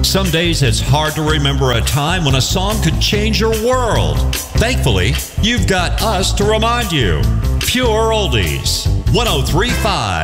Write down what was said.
Some days it's hard to remember a time when a song could change your world. Thankfully, you've got us to remind you. Pure Oldies, 103.5